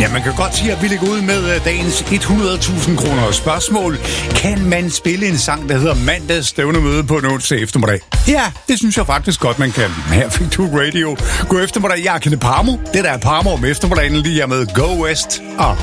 Ja, man kan godt sige, at vi ligger ud med dagens 100.000 kroner spørgsmål. Kan man spille en sang, der hedder Mandags stævnemøde på en onsdag eftermiddag? Ja, det synes jeg faktisk godt, man kan. Her fik du radio. God eftermiddag, jeg er Kenneth Parmo. Det der er Parmo om eftermiddagen lige her med Go West.